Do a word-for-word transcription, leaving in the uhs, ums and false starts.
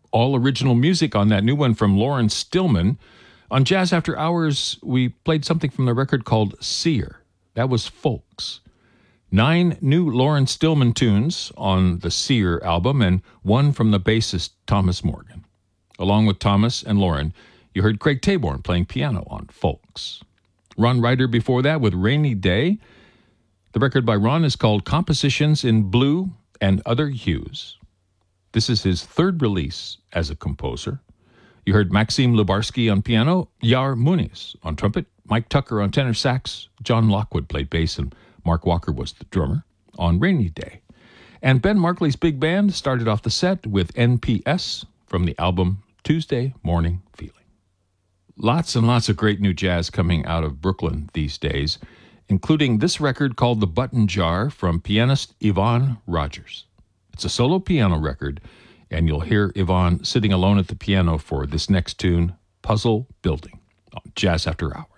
All original music on that new one from Lauren Stillman. On Jazz After Hours, we played something from the record called Seer. That was Folks. Nine new Lauren Stillman tunes on the Seer album and one from the bassist Thomas Morgan. Along with Thomas and Lauren, you heard Craig Taborn playing piano on Folks. Ron Ryder before that with Rainy Day. The record by Ron is called Compositions in Blue and Other Hues. This is his third release as a composer. You heard Maxim Lubarsky on piano, Yar Muniz on trumpet, Mike Tucker on tenor sax, John Lockwood played bass, and Mark Walker was the drummer on Rainy Day. And Ben Markley's big band started off the set with N P S from the album Tuesday Morning Feeling. Lots and lots of great new jazz coming out of Brooklyn these days, including this record called The Button Jar from pianist Yvonne Rogers. It's a solo piano record, and you'll hear Yvonne sitting alone at the piano for this next tune, Puzzle Building, on Jazz After Hours.